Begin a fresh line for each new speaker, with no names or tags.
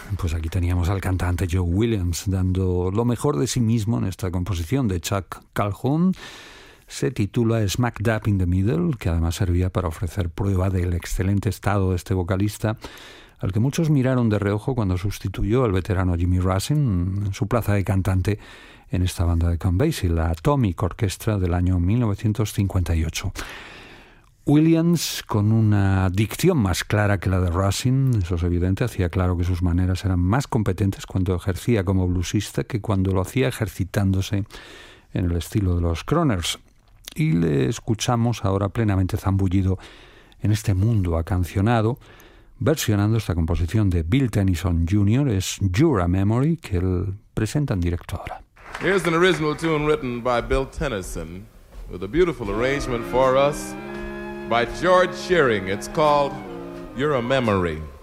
Pues aquí teníamos al cantante Joe Williams dando lo mejor de sí mismo en esta composición de Chuck Calhoun. Se titula Smack Dab in the Middle, que además servía para ofrecer prueba del excelente estado de este vocalista, al que muchos miraron de reojo cuando sustituyó al veterano Jimmy Rusin en su plaza de cantante en esta banda de Count Basie, la Atomic Orchestra del año 1958. Williams, con una dicción más clara que la de Rusin, eso es evidente, hacía claro que sus maneras eran más competentes cuando ejercía como bluesista que cuando lo hacía ejercitándose en el estilo de los Croners. Y le escuchamos ahora plenamente zambullido en este mundo acancionado, versionando esta composición de Bill Tennyson Jr., es You're a Memory, que él presenta en directo ahora.
Here's an original tune written by Bill Tennyson with a beautiful arrangement for us by George Shearing. It's called You're a Memory.